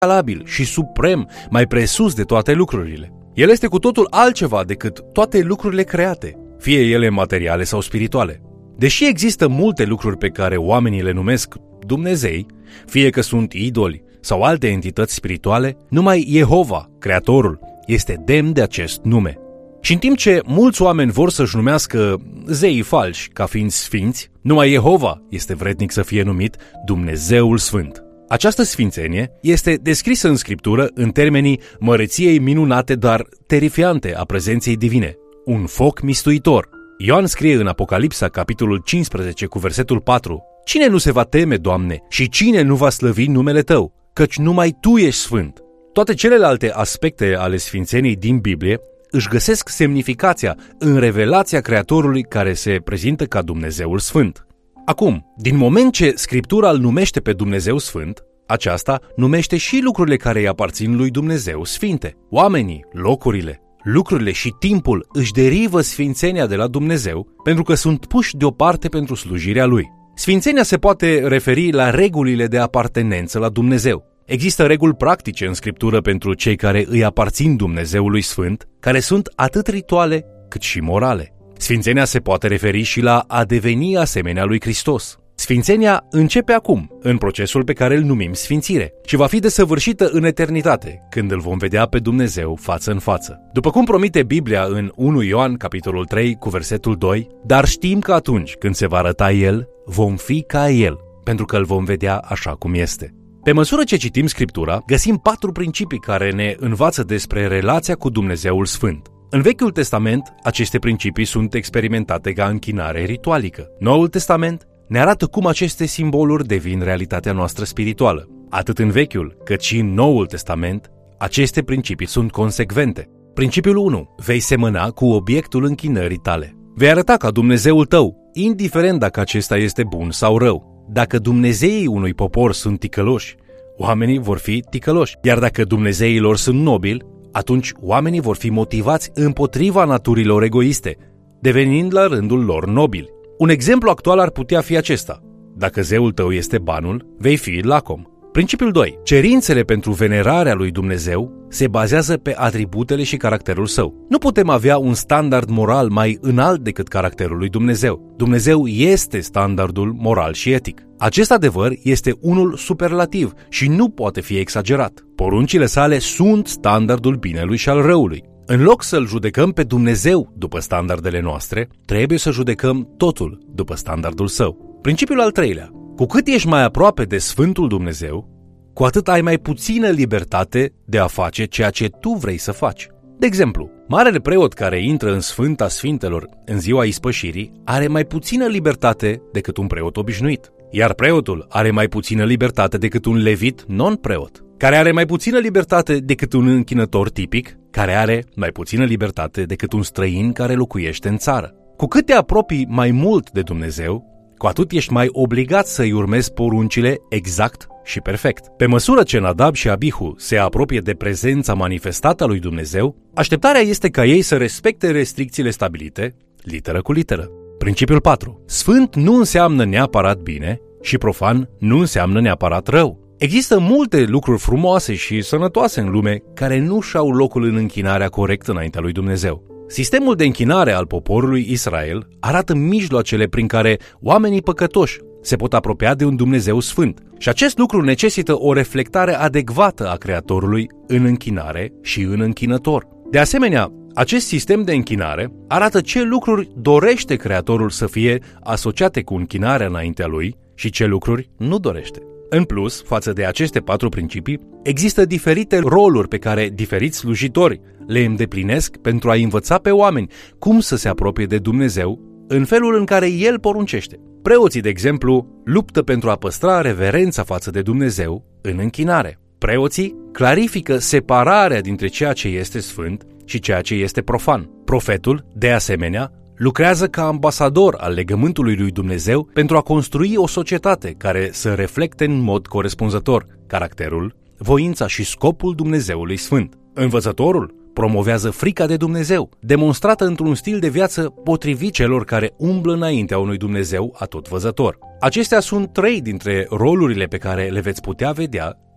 incalabil și suprem, mai presus de toate lucrurile. El este cu totul altceva decât toate lucrurile create, fie ele materiale sau spirituale. Deși există multe lucruri pe care oamenii le numesc Dumnezei, fie că sunt idoli sau alte entități spirituale, numai Jehova, Creatorul, este demn de acest nume. Și în timp ce mulți oameni vor să-și numească zeii falși ca fiind sfinți, numai Jehova este vrednic să fie numit Dumnezeul Sfânt. Această sfințenie este descrisă în Scriptură în termenii măreției minunate, dar terifiante a prezenței divine, un foc mistuitor. Ioan scrie în Apocalipsa, capitolul 15, cu versetul 4: Cine nu se va teme, Doamne, și cine nu va slăvi numele Tău? Căci numai Tu ești sfânt. Toate celelalte aspecte ale sfințeniei din Biblie își găsesc semnificația în revelația Creatorului care se prezintă ca Dumnezeul Sfânt. Acum, din moment ce Scriptura îl numește pe Dumnezeu Sfânt, aceasta numește și lucrurile care îi aparțin lui Dumnezeu sfinte. Oamenii, locurile, lucrurile și timpul își derivă sfințenia de la Dumnezeu pentru că sunt puși deoparte pentru slujirea Lui. Sfințenia se poate referi la regulile de apartenență la Dumnezeu. Există reguli practice în Scriptură pentru cei care îi aparțin Dumnezeului Sfânt, care sunt atât rituale cât și morale. Sfințenia se poate referi și la a deveni asemenea lui Hristos. Sfințenia începe acum, în procesul pe care îl numim sfințire, și va fi desăvârșită în eternitate, când îl vom vedea pe Dumnezeu față în față. După cum promite Biblia în 1 Ioan, capitolul 3, cu versetul 2, dar știm că atunci când se va arăta El, vom fi ca El, pentru că îl vom vedea așa cum este. Pe măsură ce citim Scriptura, găsim 4 principii care ne învață despre relația cu Dumnezeul Sfânt. În Vechiul Testament, aceste principii sunt experimentate ca închinare ritualică. Noul Testament ne arată cum aceste simboluri devin realitatea noastră spirituală. Atât în Vechiul, cât și în Noul Testament, aceste principii sunt consecvente. Principiul 1. Vei semăna cu obiectul închinării tale. Vei arăta ca Dumnezeul tău, indiferent dacă acesta este bun sau rău. Dacă dumnezeii unui popor sunt ticăloși, oamenii vor fi ticăloși. Iar dacă dumnezeii lor sunt nobili, atunci oamenii vor fi motivați împotriva naturilor egoiste, devenind la rândul lor nobili. Un exemplu actual ar putea fi acesta: dacă zeul tău este banul, vei fi lacom. Principiul 2. Cerințele pentru venerarea lui Dumnezeu se bazează pe atributele și caracterul său. Nu putem avea un standard moral mai înalt decât caracterul lui Dumnezeu. Dumnezeu este standardul moral și etic. Acest adevăr este unul superlativ și nu poate fi exagerat. Poruncile sale sunt standardul binelui și al răului. În loc să-L judecăm pe Dumnezeu după standardele noastre, trebuie să judecăm totul după standardul său. Principiul al 3-lea. Cu cât ești mai aproape de Sfântul Dumnezeu, cu atât ai mai puțină libertate de a face ceea ce tu vrei să faci. De exemplu, marele preot care intră în Sfânta Sfintelor în ziua ispășirii are mai puțină libertate decât un preot obișnuit, iar preotul are mai puțină libertate decât un levit non-preot, care are mai puțină libertate decât un închinător tipic, care are mai puțină libertate decât un străin care locuiește în țară. Cu cât te apropii mai mult de Dumnezeu, cu atât ești mai obligat să-i urmezi poruncile exact și perfect. Pe măsură ce Nadab și Abihu se apropie de prezența manifestată a lui Dumnezeu, așteptarea este ca ei să respecte restricțiile stabilite, literă cu literă. Principiul 4. Sfânt nu înseamnă neapărat bine și profan nu înseamnă neapărat rău. Există multe lucruri frumoase și sănătoase în lume care nu și-au locul în închinarea corectă înaintea lui Dumnezeu. Sistemul de închinare al poporului Israel arată mijloacele prin care oamenii păcătoși se pot apropia de un Dumnezeu sfânt și acest lucru necesită o reflectare adecvată a Creatorului în închinare și în închinător. De asemenea, acest sistem de închinare arată ce lucruri dorește Creatorul să fie asociate cu închinarea înaintea lui și ce lucruri nu dorește. În plus, față de aceste 4 principii, există diferite roluri pe care diferiți slujitori le îndeplinesc pentru a învăța pe oameni cum să se apropie de Dumnezeu în felul în care El poruncește. Preoții, de exemplu, luptă pentru a păstra reverența față de Dumnezeu în închinare. Preoții clarifică separarea dintre ceea ce este sfânt și ceea ce este profan. Profetul, de asemenea, lucrează ca ambasador al legământului lui Dumnezeu pentru a construi o societate care să reflecte în mod corespunzător caracterul, voința și scopul Dumnezeului Sfânt. Învățătorul promovează frica de Dumnezeu, demonstrată într-un stil de viață potrivit celor care umblă înaintea unui Dumnezeu atotvăzător. Acestea sunt 3 dintre rolurile pe care le veți putea vedea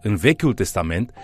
în Vechiul Testament